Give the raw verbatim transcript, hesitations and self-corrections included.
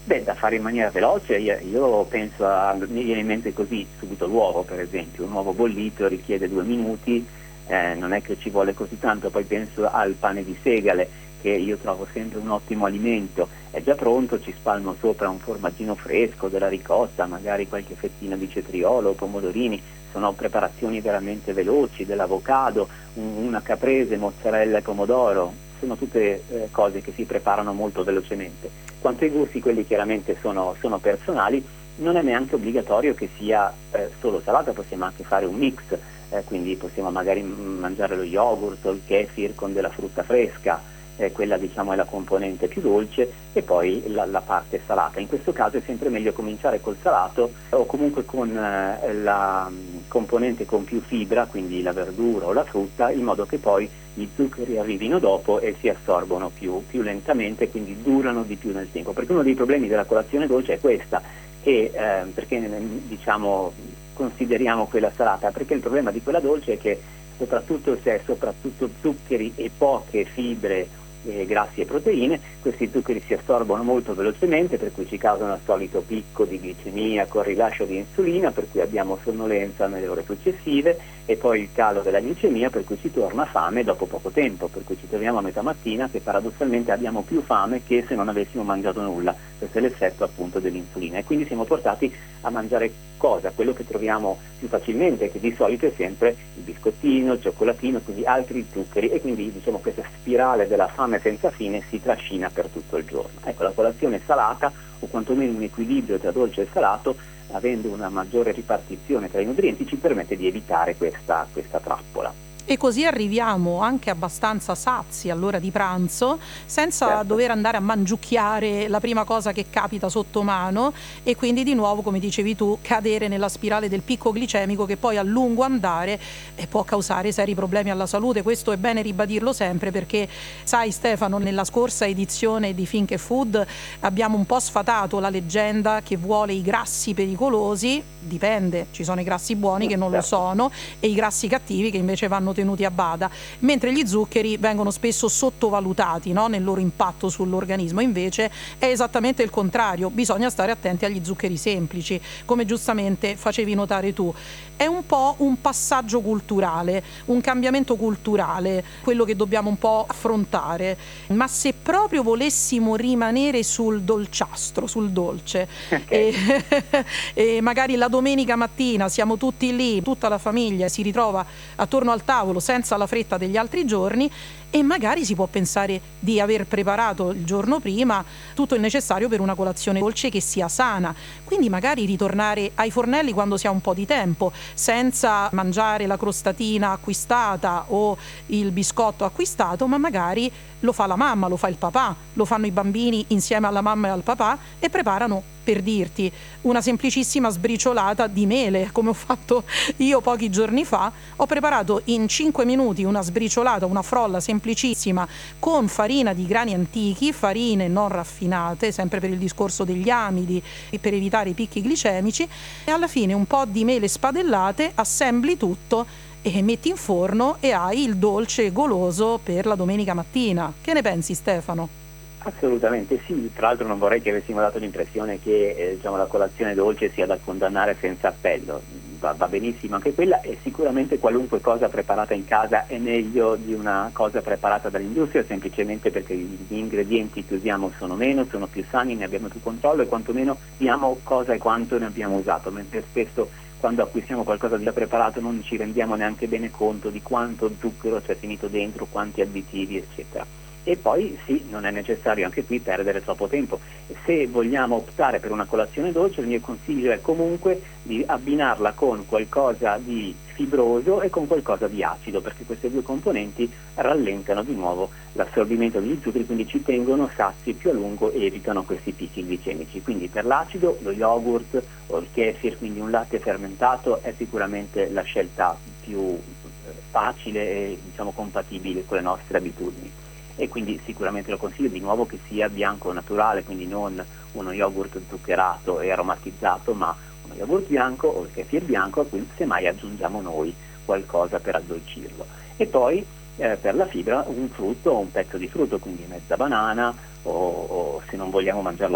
Beh, da fare in maniera veloce, io, io penso a, mi viene in mente così subito l'uovo, per esempio, un uovo bollito richiede due minuti, eh, non è che ci vuole così tanto. Poi penso al pane di segale, che io trovo sempre un ottimo alimento, è già pronto, ci spalmo sopra un formaggino fresco, della ricotta, magari qualche fettina di cetriolo, pomodorini, sono preparazioni veramente veloci, dell'avocado, un, una caprese, mozzarella e pomodoro, sono tutte eh, cose che si preparano molto velocemente. Quanto ai gusti, quelli chiaramente sono, sono personali, non è neanche obbligatorio che sia eh, solo salata, possiamo anche fare un mix, eh, quindi possiamo magari mangiare lo yogurt o il kefir con della frutta fresca, eh, quella diciamo è la componente più dolce, e poi la, la parte salata. In questo caso è sempre meglio cominciare col salato o comunque con eh, la componente con più fibra, quindi la verdura o la frutta, in modo che poi gli zuccheri arrivino dopo e si assorbono più, più lentamente, quindi durano di più nel tempo. Perché uno dei problemi della colazione dolce è questa, che eh, perché diciamo consideriamo quella salata, perché il problema di quella dolce è che soprattutto se è soprattutto zuccheri e poche fibre, eh, grassi e proteine, questi zuccheri si assorbono molto velocemente, per cui ci causano al solito picco di glicemia con rilascio di insulina, per cui abbiamo sonnolenza nelle ore successive, e poi il calo della glicemia, per cui ci torna fame dopo poco tempo, per cui ci troviamo a metà mattina che paradossalmente abbiamo più fame che se non avessimo mangiato nulla. Questo è l'effetto appunto dell'insulina, e quindi siamo portati a mangiare cosa? Quello che troviamo più facilmente, che di solito è sempre il biscottino, il cioccolatino, quindi altri zuccheri, e quindi diciamo questa spirale della fame senza fine si trascina per tutto il giorno. Ecco, la colazione salata, o quantomeno un equilibrio tra dolce e salato, avendo una maggiore ripartizione tra i nutrienti, ci permette di evitare questa, questa trappola. E così arriviamo anche abbastanza sazi all'ora di pranzo, senza Certo. dover andare a mangiucchiare la prima cosa che capita sotto mano, e quindi di nuovo, come dicevi tu, cadere nella spirale del picco glicemico, che poi a lungo andare eh, può causare seri problemi alla salute. Questo è bene ribadirlo sempre, perché sai Stefano, nella scorsa edizione di Think e Food abbiamo un po' sfatato la leggenda che vuole i grassi pericolosi. Dipende, ci sono i grassi buoni che non lo sono e i grassi cattivi che invece vanno tenuti a bada, mentre gli zuccheri vengono spesso sottovalutati, no? Nel loro impatto sull'organismo. Invece è esattamente il contrario, bisogna stare attenti agli zuccheri semplici, come giustamente facevi notare tu. È un po' un passaggio culturale, un cambiamento culturale, quello che dobbiamo un po' affrontare. Ma se proprio volessimo rimanere sul dolciastro, sul dolce, Okay. e, e magari la domenica mattina siamo tutti lì, tutta la famiglia si ritrova attorno al tavolo senza la fretta degli altri giorni, e magari si può pensare di aver preparato il giorno prima tutto il necessario per una colazione dolce che sia sana. Quindi magari ritornare ai fornelli quando si ha un po' di tempo, senza mangiare la crostatina acquistata o il biscotto acquistato, ma magari lo fa la mamma, lo fa il papà, lo fanno i bambini insieme alla mamma e al papà, e preparano, per dirti, una semplicissima sbriciolata di mele, come ho fatto io pochi giorni fa. Ho preparato in cinque minuti una sbriciolata, una frolla semplicissima con farina di grani antichi, farine non raffinate, sempre per il discorso degli amidi e per evitare i picchi glicemici, e alla fine un po' di mele spadellate, assembli tutto e metti in forno e hai il dolce goloso per la domenica mattina. Che ne pensi Stefano? Assolutamente sì, tra l'altro non vorrei che avessimo dato l'impressione che eh, diciamo, la colazione dolce sia da condannare senza appello. Va, va benissimo anche quella, e sicuramente qualunque cosa preparata in casa è meglio di una cosa preparata dall'industria, semplicemente perché gli ingredienti che usiamo sono meno, sono più sani, ne abbiamo più controllo, e quantomeno sappiamo cosa e quanto ne abbiamo usato, mentre spesso quando acquistiamo qualcosa di già preparato non ci rendiamo neanche bene conto di quanto zucchero c'è finito dentro, quanti additivi eccetera. E poi sì, non è necessario anche qui perdere troppo tempo. Se vogliamo optare per una colazione dolce, il mio consiglio è comunque di abbinarla con qualcosa di fibroso e con qualcosa di acido, perché queste due componenti rallentano di nuovo l'assorbimento degli zuccheri, quindi ci tengono sazi più a lungo e evitano questi picchi glicemici. Quindi per l'acido lo yogurt o il kefir, quindi un latte fermentato, è sicuramente la scelta più facile e diciamo compatibile con le nostre abitudini. E quindi sicuramente lo consiglio di nuovo che sia bianco naturale, quindi non uno yogurt zuccherato e aromatizzato, ma uno yogurt bianco o il kefir bianco, a cui semmai aggiungiamo noi qualcosa per addolcirlo. E poi eh, per la fibra un frutto o un pezzo di frutto, quindi mezza banana, o, o se non vogliamo mangiarla